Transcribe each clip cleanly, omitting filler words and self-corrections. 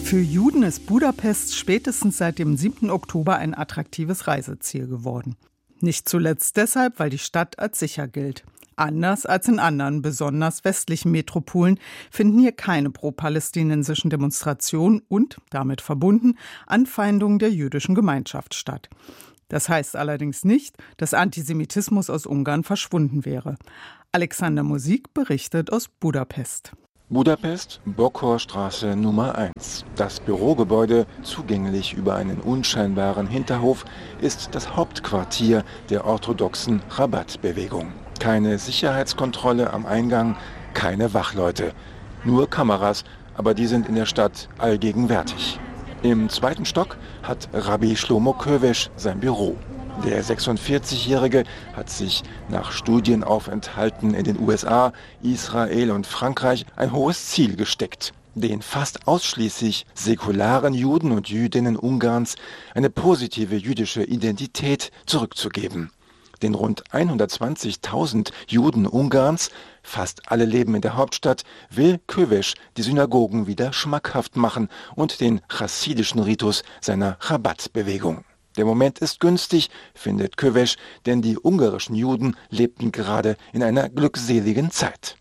Für Juden ist Budapest spätestens seit dem 7. Oktober ein attraktives Reiseziel geworden. Nicht zuletzt deshalb, weil die Stadt als sicher gilt. Anders als in anderen, besonders westlichen Metropolen, finden hier keine pro-palästinensischen Demonstrationen und, damit verbunden, Anfeindungen der jüdischen Gemeinschaft statt. Das heißt allerdings nicht, dass Antisemitismus aus Ungarn verschwunden wäre. Alexander Musik berichtet aus Budapest. Budapest, Bokor-Straße Nummer 1. Das Bürogebäude, zugänglich über einen unscheinbaren Hinterhof, ist das Hauptquartier der orthodoxen Chabad-Bewegung. Keine Sicherheitskontrolle am Eingang, keine Wachleute. Nur Kameras, aber die sind in der Stadt allgegenwärtig. Im 2. Stock hat Rabbi Shlomo Kövesch sein Büro. Der 46-Jährige hat sich nach Studienaufenthalten in den USA, Israel und Frankreich ein hohes Ziel gesteckt: den fast ausschließlich säkularen Juden und Jüdinnen Ungarns eine positive jüdische Identität zurückzugeben. Den rund 120.000 Juden Ungarns, fast alle leben in der Hauptstadt, will Kövesch die Synagogen wieder schmackhaft machen und den chassidischen Ritus seiner Chabad-Bewegung. Der Moment ist günstig, findet Kövesch, denn die ungarischen Juden lebten gerade in einer glückseligen Zeit.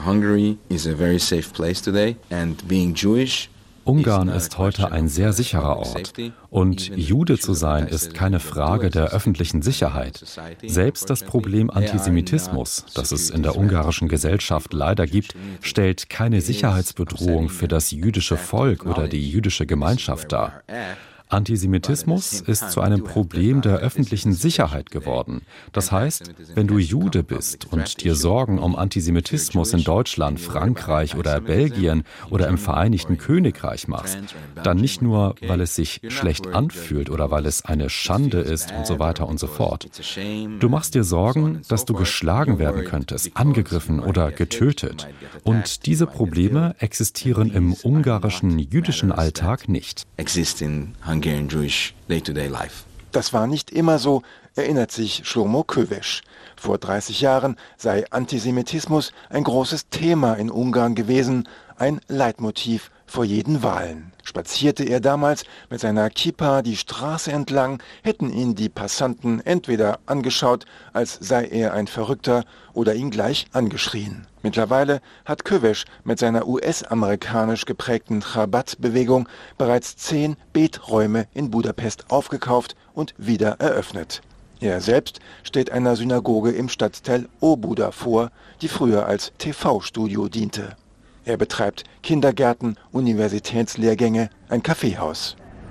Ungarn ist heute ein sehr sicherer Ort. Und Jude zu sein, ist keine Frage der öffentlichen Sicherheit. Selbst das Problem Antisemitismus, das es in der ungarischen Gesellschaft leider gibt, stellt keine Sicherheitsbedrohung für das jüdische Volk oder die jüdische Gemeinschaft dar. Antisemitismus ist zu einem Problem der öffentlichen Sicherheit geworden. Das heißt, wenn du Jude bist und dir Sorgen um Antisemitismus in Deutschland, Frankreich oder Belgien oder im Vereinigten Königreich machst, dann nicht nur, weil es sich schlecht anfühlt oder weil es eine Schande ist und so weiter und so fort. Du machst dir Sorgen, dass du geschlagen werden könntest, angegriffen oder getötet. Und diese Probleme existieren im ungarischen jüdischen Alltag nicht. Das war nicht immer so, erinnert sich Shlomo Kövesch. Vor 30 Jahren sei Antisemitismus ein großes Thema in Ungarn gewesen, ein Leitmotiv vor jeden Wahlen. Spazierte er damals mit seiner Kippa die Straße entlang, hätten ihn die Passanten entweder angeschaut, als sei er ein Verrückter, oder ihn gleich angeschrien. Mittlerweile hat Kövesch mit seiner US-amerikanisch geprägten Chabad-Bewegung bereits 10 Beträume in Budapest aufgekauft und wieder eröffnet. Er selbst steht einer Synagoge im Stadtteil Óbuda vor, die früher als TV-Studio diente. Er betreibt Kindergärten, Universitätslehrgänge, ein Kaffeehaus.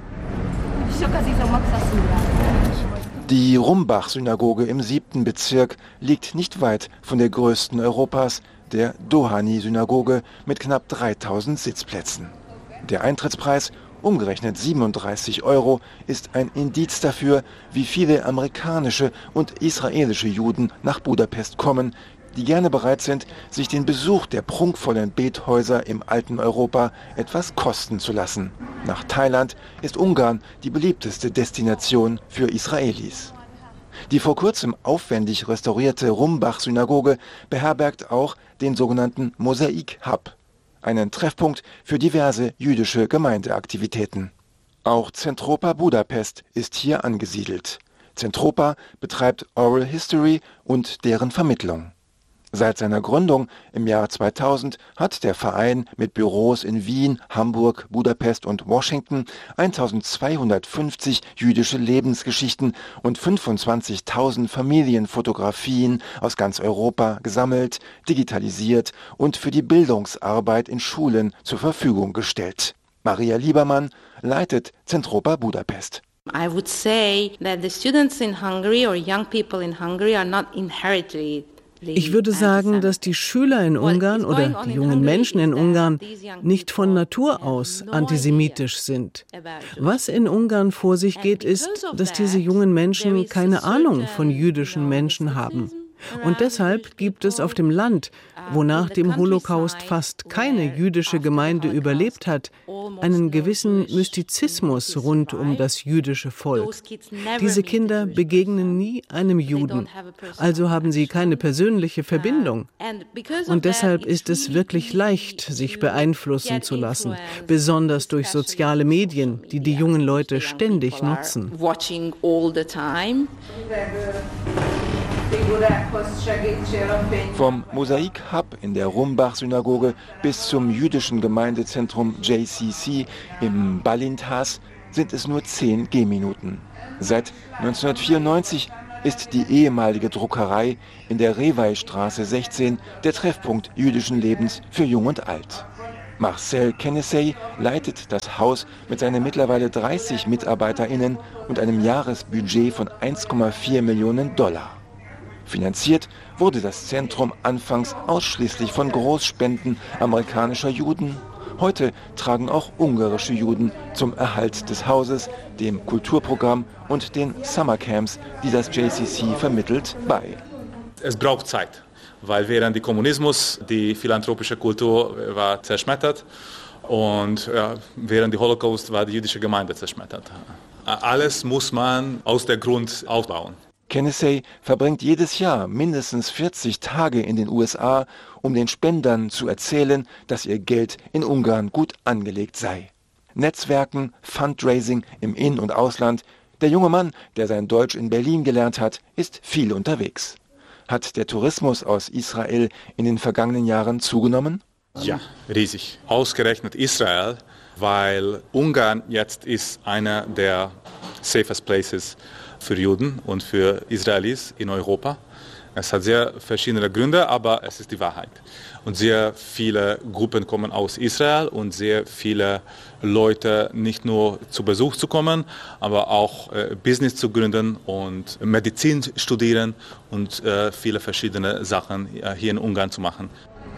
Die Rumbach-Synagoge im 7. Bezirk liegt nicht weit von der größten Europas, der Dohani-Synagoge mit knapp 3000 Sitzplätzen. Der Eintrittspreis, umgerechnet 37 €, ist ein Indiz dafür, wie viele amerikanische und israelische Juden nach Budapest kommen, die gerne bereit sind, sich den Besuch der prunkvollen Bethäuser im alten Europa etwas kosten zu lassen. Nach Thailand ist Ungarn die beliebteste Destination für Israelis. Die vor kurzem aufwendig restaurierte Rumbach-Synagoge beherbergt auch den sogenannten Mosaik-Hub, einen Treffpunkt für diverse jüdische Gemeindeaktivitäten. Auch Zentropa Budapest ist hier angesiedelt. Zentropa betreibt Oral History und deren Vermittlung. Seit seiner Gründung im Jahr 2000 hat der Verein mit Büros in Wien, Hamburg, Budapest und Washington 1250 jüdische Lebensgeschichten und 25.000 Familienfotografien aus ganz Europa gesammelt, digitalisiert und für die Bildungsarbeit in Schulen zur Verfügung gestellt. Maria Liebermann leitet Zentropa Budapest. I would say that the students in Hungary or young people in Hungary are not inherently. Ich würde sagen, dass die Schüler in Ungarn oder die jungen Menschen in Ungarn nicht von Natur aus antisemitisch sind. Was in Ungarn vor sich geht, ist, dass diese jungen Menschen keine Ahnung von jüdischen Menschen haben. Und deshalb gibt es auf dem Land, wo nach dem Holocaust fast keine jüdische Gemeinde überlebt hat, einen gewissen Mystizismus rund um das jüdische Volk. Diese Kinder begegnen nie einem Juden, also haben sie keine persönliche Verbindung. Und deshalb ist es wirklich leicht, sich beeinflussen zu lassen, besonders durch soziale Medien, die die jungen Leute ständig nutzen. Vom Mosaik-Hub in der Rumbach-Synagoge bis zum jüdischen Gemeindezentrum JCC im Balinthaß sind es nur 10 Gehminuten. Seit 1994 ist die ehemalige Druckerei in der Reweistraße 16 der Treffpunkt jüdischen Lebens für Jung und Alt. Marcel Kenessey leitet das Haus mit seinen mittlerweile 30 MitarbeiterInnen und einem Jahresbudget von 1,4 Millionen $. Finanziert wurde das Zentrum anfangs ausschließlich von Großspenden amerikanischer Juden. Heute tragen auch ungarische Juden zum Erhalt des Hauses, dem Kulturprogramm und den Summercamps, die das JCC vermittelt, bei. Es braucht Zeit, weil während des Kommunismus die philanthropische Kultur war zerschmettert und während des Holocaust war die jüdische Gemeinde zerschmettert. Alles muss man aus der Grund aufbauen. Kenessey verbringt jedes Jahr mindestens 40 Tage in den USA, um den Spendern zu erzählen, dass ihr Geld in Ungarn gut angelegt sei. Netzwerken, Fundraising im In- und Ausland. Der junge Mann, der sein Deutsch in Berlin gelernt hat, ist viel unterwegs. Hat der Tourismus aus Israel in den vergangenen Jahren zugenommen? Ja, riesig. Ausgerechnet Israel, weil Ungarn jetzt ist einer der safest places für Juden und für Israelis in Europa. Es hat sehr verschiedene Gründe, aber es ist die Wahrheit. Und sehr viele Gruppen kommen aus Israel und sehr viele Leute nicht nur zu Besuch zu kommen, aber auch Business zu gründen und Medizin studieren und viele verschiedene Sachen hier in Ungarn zu machen.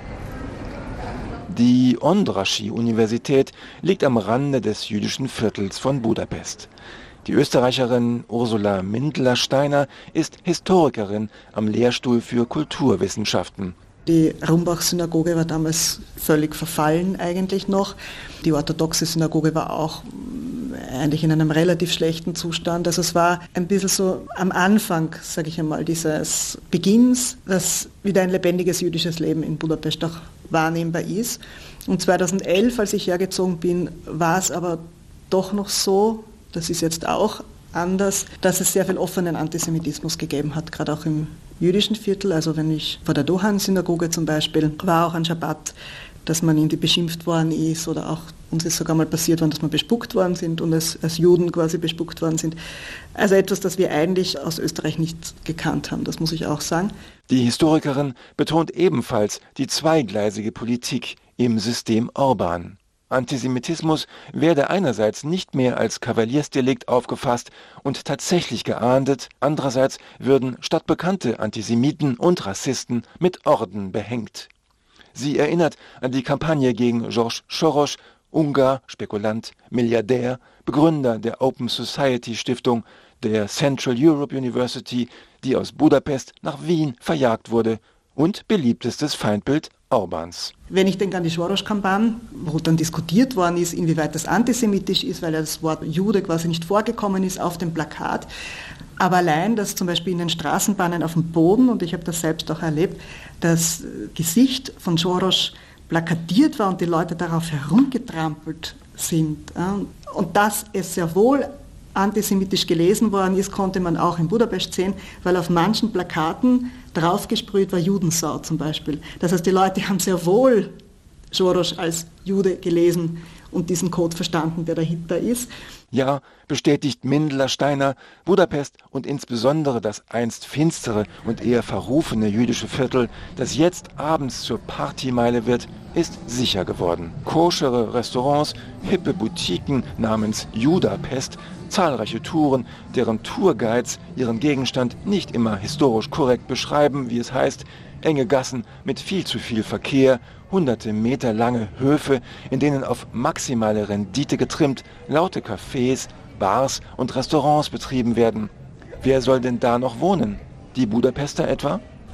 Die Ondraschi-Universität liegt am Rande des jüdischen Viertels von Budapest. Die Österreicherin Ursula Mindler-Steiner ist Historikerin am Lehrstuhl für Kulturwissenschaften. Die Rumbach-Synagoge war damals völlig verfallen eigentlich noch. Die orthodoxe Synagoge war auch eigentlich in einem relativ schlechten Zustand. Also es war ein bisschen so am Anfang, sage ich einmal, dieses Beginns, dass wieder ein lebendiges jüdisches Leben in Budapest auch wahrnehmbar ist. Und 2011, als ich hergezogen bin, war es aber doch noch so, das ist jetzt auch anders, dass es sehr viel offenen Antisemitismus gegeben hat, gerade auch im jüdischen Viertel. Also wenn ich vor der Dohan-Synagoge zum Beispiel war, auch an Schabbat, dass man irgendwie beschimpft worden ist oder auch uns ist sogar mal passiert worden, dass wir bespuckt worden sind und als Juden quasi bespuckt worden sind. Also etwas, das wir eigentlich aus Österreich nicht gekannt haben, das muss ich auch sagen. Die Historikerin betont ebenfalls die zweigleisige Politik im System Orban. Antisemitismus werde einerseits nicht mehr als Kavaliersdelikt aufgefasst und tatsächlich geahndet, andererseits würden stadtbekannte Antisemiten und Rassisten mit Orden behängt. Sie erinnert an die Kampagne gegen George Soros, Ungar, Spekulant, Milliardär, Begründer der Open Society Stiftung, der Central Europe University, die aus Budapest nach Wien verjagt wurde, und beliebtestes Feindbild Orbans. Wenn ich denke an die Soros-Kampagne, wo dann diskutiert worden ist, inwieweit das antisemitisch ist, weil ja das Wort Jude quasi nicht vorgekommen ist auf dem Plakat. Aber allein, dass zum Beispiel in den Straßenbahnen auf dem Boden, und ich habe das selbst auch erlebt, das Gesicht von Soros plakatiert war und die Leute darauf herumgetrampelt sind. Und dass es sehr wohl antisemitisch gelesen worden ist, konnte man auch in Budapest sehen, weil auf manchen Plakaten draufgesprüht war Judensau zum Beispiel. Das heißt, die Leute haben sehr wohl Soros als Jude gelesen und diesen Code verstanden, der dahinter ist. Ja, bestätigt Mindler-Steiner, Budapest und insbesondere das einst finstere und eher verrufene jüdische Viertel, das jetzt abends zur Partymeile wird, ist sicher geworden. Koschere Restaurants, hippe Boutiquen namens Judapest, zahlreiche Touren, deren Tourguides ihren Gegenstand nicht immer historisch korrekt beschreiben, wie es heißt, enge Gassen mit viel zu viel Verkehr, hunderte Meter lange Höfe, in denen auf maximale Rendite getrimmt laute Cafés, Bars und Restaurants betrieben werden. Wer soll denn da noch wohnen? Die Budapester etwa?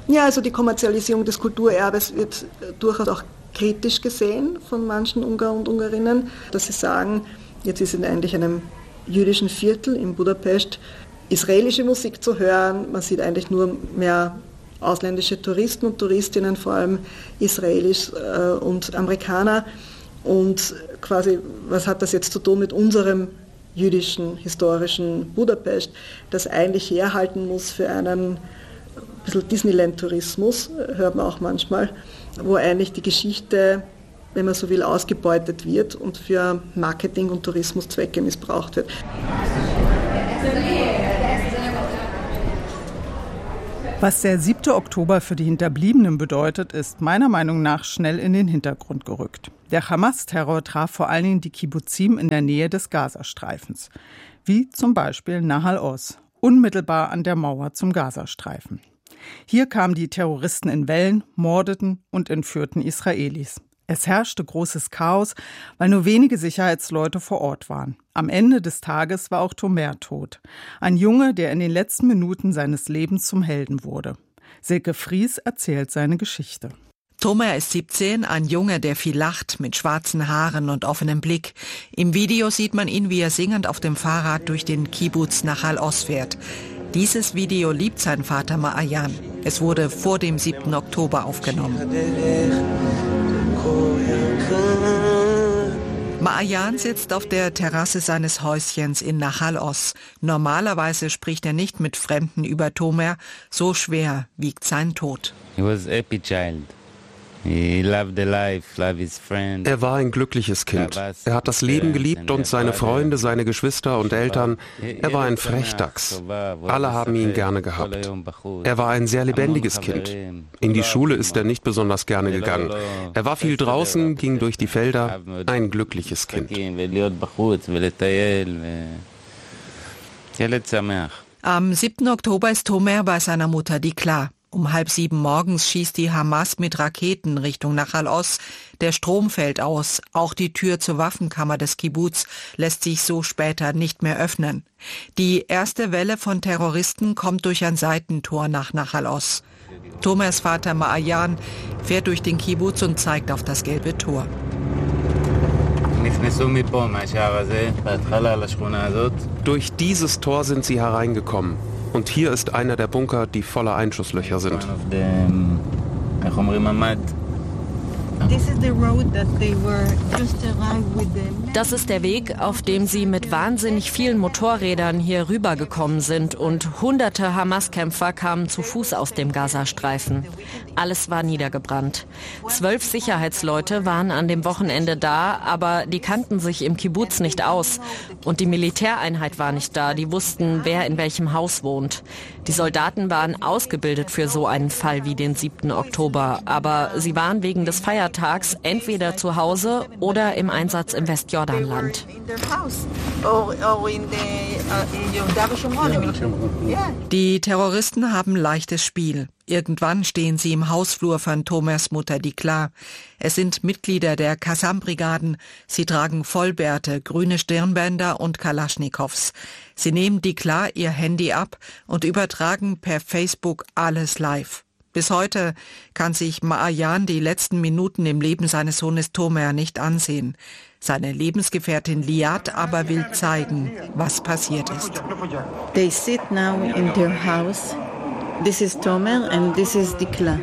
Ja, also die Kommerzialisierung des Kulturerbes wird durchaus auch kritisch gesehen von manchen Ungarn und Ungarinnen, dass sie sagen, jetzt ist in eigentlich einem jüdischen Viertel in Budapest israelische Musik zu hören. Man sieht eigentlich nur mehr ausländische Touristen und Touristinnen, vor allem Israelis und Amerikaner. Und quasi, was hat das jetzt zu tun mit unserem jüdischen, historischen Budapest, das eigentlich herhalten muss für einen bisschen Disneyland-Tourismus, hört man auch manchmal, wo eigentlich die Geschichte, wenn man so will, ausgebeutet wird und für Marketing- und Tourismuszwecke missbraucht wird. Was der 7. Oktober für die Hinterbliebenen bedeutet, ist meiner Meinung nach schnell in den Hintergrund gerückt. Der Hamas-Terror traf vor allen Dingen die Kibbuzim in der Nähe des Gazastreifens, wie zum Beispiel Nahal Oz, unmittelbar an der Mauer zum Gazastreifen. Hier kamen die Terroristen in Wellen, mordeten und entführten Israelis. Es herrschte großes Chaos, weil nur wenige Sicherheitsleute vor Ort waren. Am Ende des Tages war auch Tomer tot. Ein Junge, der in den letzten Minuten seines Lebens zum Helden wurde. Silke Fries erzählt seine Geschichte. Tomer ist 17, ein Junge, der viel lacht, mit schwarzen Haaren und offenem Blick. Im Video sieht man ihn, wie er singend auf dem Fahrrad durch den Kibbuz Nahal Oz fährt. Dieses Video liebt sein Vater Ma'ayan. Es wurde vor dem 7. Oktober aufgenommen. Ma'ayan sitzt auf der Terrasse seines Häuschens in Nahal Oz. Normalerweise spricht er nicht mit Fremden über Tomer. So schwer wiegt sein Tod. He was a happy child. Er war ein glückliches Kind. Er hat das Leben geliebt und seine Freunde, seine Geschwister und Eltern. Er war ein Frechdachs. Alle haben ihn gerne gehabt. Er war ein sehr lebendiges Kind. In die Schule ist er nicht besonders gerne gegangen. Er war viel draußen, ging durch die Felder. Ein glückliches Kind. Am 7. Oktober ist Tomer bei seiner Mutter Dikla. Um 6:30 morgens schießt die Hamas mit Raketen Richtung Nahal Oz. Der Strom fällt aus. Auch die Tür zur Waffenkammer des Kibbuz lässt sich so später nicht mehr öffnen. Die erste Welle von Terroristen kommt durch ein Seitentor nach Nahal Oz. Tomers Vater Ma'ayan fährt durch den Kibbuz und zeigt auf das gelbe Tor. Durch dieses Tor sind sie hereingekommen. Und hier ist einer der Bunker, die voller Einschusslöcher sind. Das ist der Weg, auf dem sie mit wahnsinnig vielen Motorrädern hier rübergekommen sind und hunderte Hamas-Kämpfer kamen zu Fuß aus dem Gazastreifen. Alles war niedergebrannt. 12 Sicherheitsleute waren an dem Wochenende da, aber die kannten sich im Kibbuz nicht aus. Und die Militäreinheit war nicht da, die wussten, wer in welchem Haus wohnt. Die Soldaten waren ausgebildet für so einen Fall wie den 7. Oktober, aber sie waren wegen des Feiertags entweder zu Hause oder im Einsatz im Westjordanland. Die Terroristen haben leichtes Spiel. Irgendwann stehen sie im Hausflur von Tomers Mutter Dikla. Es sind Mitglieder der Qassam-Brigaden. Sie tragen Vollbärte, grüne Stirnbänder und Kalaschnikows. Sie nehmen Dikla ihr Handy ab und übertragen per Facebook alles live. Bis heute kann sich Ma'ayan die letzten Minuten im Leben seines Sohnes Tomer nicht ansehen. Seine Lebensgefährtin Liat aber will zeigen, was passiert ist. They sit now in their house. This is Tomer and this is Dikla.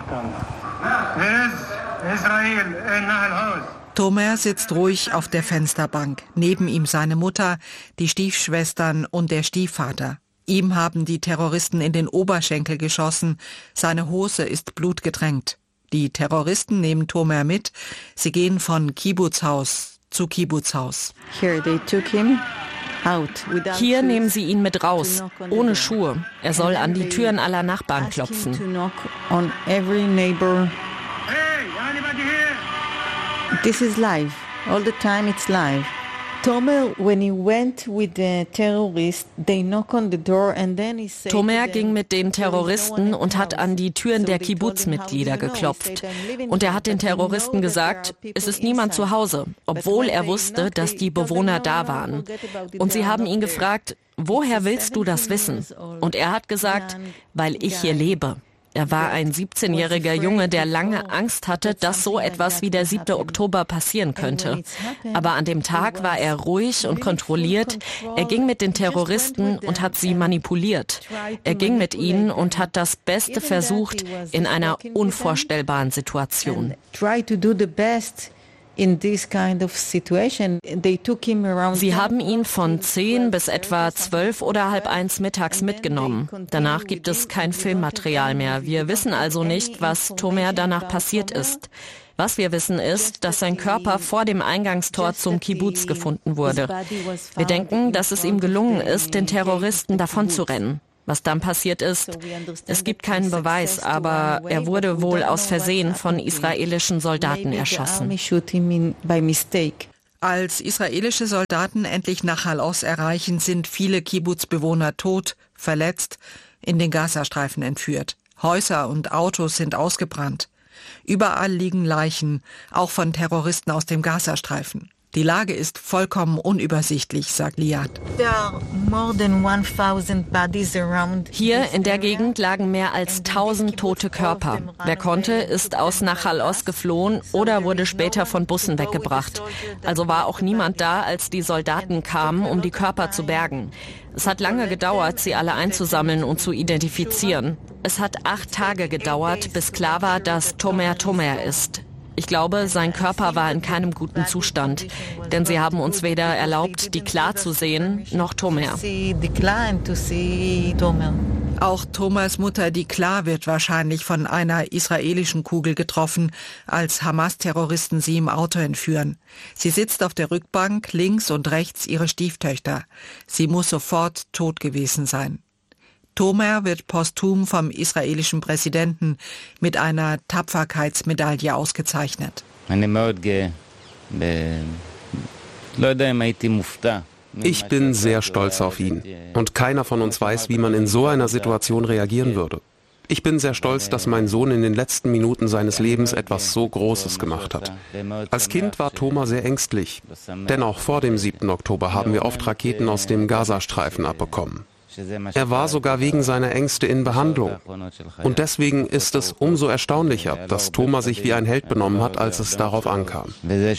Tomer sitzt ruhig auf der Fensterbank. Neben ihm seine Mutter, die Stiefschwestern und der Stiefvater. Ihm haben die Terroristen in den Oberschenkel geschossen. Seine Hose ist blutgetränkt. Die Terroristen nehmen Tomer mit. Sie gehen von Kibbuzhaus zu Kibbuzhaus. Hier nehmen sie ihn mit raus, ohne Schuhe. Er soll an die Türen aller Nachbarn klopfen. This is live. All the time it's live. Tomer, when he went with the terrorists, they knock on the door and then he said. Tomer ging mit den Terroristen und hat an die Türen der Kibbuz-Mitglieder geklopft. Und er hat den Terroristen gesagt, es ist niemand zu Hause, obwohl er wusste, dass die Bewohner da waren. Und sie haben ihn gefragt, woher willst du das wissen? Und er hat gesagt, weil ich hier lebe. Er war ein 17-jähriger Junge, der lange Angst hatte, dass so etwas wie der 7. Oktober passieren könnte. Aber an dem Tag war er ruhig und kontrolliert. Er ging mit den Terroristen und hat sie manipuliert. Er ging mit ihnen und hat das Beste versucht in einer unvorstellbaren Situation. Sie haben ihn von 10 bis etwa 12 oder 12:30 mittags mitgenommen. Danach gibt es kein Filmmaterial mehr. Wir wissen also nicht, was Tomer danach passiert ist. Was wir wissen ist, dass sein Körper vor dem Eingangstor zum Kibbuz gefunden wurde. Wir denken, dass es ihm gelungen ist, den Terroristen davonzurennen. Was dann passiert ist, es gibt keinen Beweis, aber er wurde wohl aus Versehen von israelischen Soldaten erschossen. Als israelische Soldaten endlich Nachal Oz erreichen, sind viele Kibbuz-Bewohner tot, verletzt, in den Gazastreifen entführt. Häuser und Autos sind ausgebrannt. Überall liegen Leichen, auch von Terroristen aus dem Gazastreifen. Die Lage ist vollkommen unübersichtlich, sagt Liat. Hier in der Gegend lagen mehr als 1000 tote Körper. Wer konnte, ist aus Nachal Oz geflohen oder wurde später von Bussen weggebracht. Also war auch niemand da, als die Soldaten kamen, um die Körper zu bergen. Es hat lange gedauert, sie alle einzusammeln und zu identifizieren. Es hat 8 Tage gedauert, bis klar war, dass Tomer ist. Ich glaube, sein Körper war in keinem guten Zustand, denn sie haben uns weder erlaubt, Dikla zu sehen, noch Tomer. Auch Tomers Mutter Dikla wird wahrscheinlich von einer israelischen Kugel getroffen, als Hamas-Terroristen sie im Auto entführen. Sie sitzt auf der Rückbank, links und rechts ihre Stieftöchter. Sie muss sofort tot gewesen sein. Tomer wird posthum vom israelischen Präsidenten mit einer Tapferkeitsmedaille ausgezeichnet. Ich bin sehr stolz auf ihn. Und keiner von uns weiß, wie man in so einer Situation reagieren würde. Ich bin sehr stolz, dass mein Sohn in den letzten Minuten seines Lebens etwas so Großes gemacht hat. Als Kind war Tomer sehr ängstlich. Denn auch vor dem 7. Oktober haben wir oft Raketen aus dem Gazastreifen abbekommen. Er war sogar wegen seiner Ängste in Behandlung. Und deswegen ist es umso erstaunlicher, dass Tomer sich wie ein Held benommen hat, als es darauf ankam.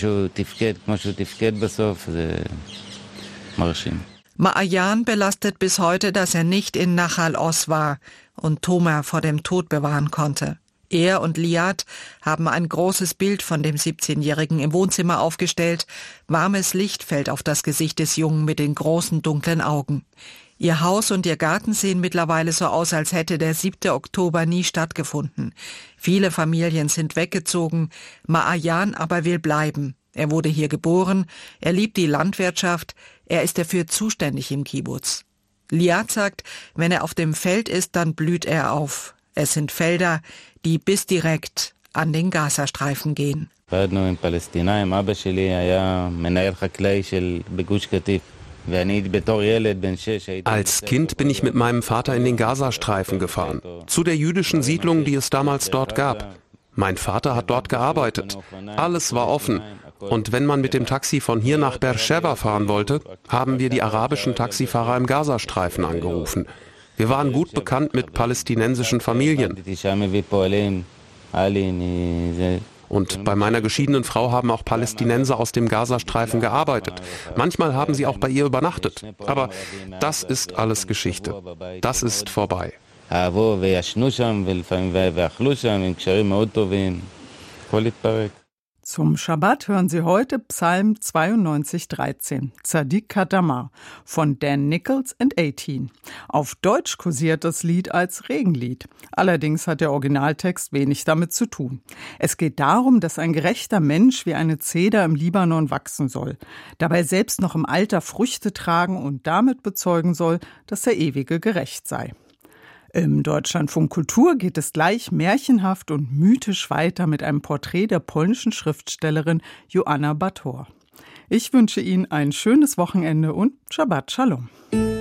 Ma'ayan belastet bis heute, dass er nicht in Nachal Oz war und Tomer vor dem Tod bewahren konnte. Er und Liat haben ein großes Bild von dem 17-Jährigen im Wohnzimmer aufgestellt. Warmes Licht fällt auf das Gesicht des Jungen mit den großen dunklen Augen. Ihr Haus und ihr Garten sehen mittlerweile so aus, als hätte der 7. Oktober nie stattgefunden. Viele Familien sind weggezogen, Ma'ayan aber will bleiben. Er wurde hier geboren, er liebt die Landwirtschaft, er ist dafür zuständig im Kibbuz. Liat sagt, wenn er auf dem Feld ist, dann blüht er auf. Es sind Felder, die bis direkt an den Gazastreifen gehen. Als Kind bin ich mit meinem Vater in den Gazastreifen gefahren, zu der jüdischen Siedlung, die es damals dort gab. Mein Vater hat dort gearbeitet. Alles war offen. Und wenn man mit dem Taxi von hier nach Beersheva fahren wollte, haben wir die arabischen Taxifahrer im Gazastreifen angerufen. Wir waren gut bekannt mit palästinensischen Familien. Und bei meiner geschiedenen Frau haben auch Palästinenser aus dem Gazastreifen gearbeitet. Manchmal haben sie auch bei ihr übernachtet. Aber das ist alles Geschichte. Das ist vorbei. Zum Schabbat hören Sie heute Psalm 92,13, Tzadik Kadamar von Dan Nichols and 18. Auf Deutsch kursiert das Lied als Regenlied. Allerdings hat der Originaltext wenig damit zu tun. Es geht darum, dass ein gerechter Mensch wie eine Zeder im Libanon wachsen soll, dabei selbst noch im Alter Früchte tragen und damit bezeugen soll, dass der Ewige gerecht sei. Im Deutschlandfunk Kultur geht es gleich märchenhaft und mythisch weiter mit einem Porträt der polnischen Schriftstellerin Joanna Bator. Ich wünsche Ihnen ein schönes Wochenende und Shabbat Shalom.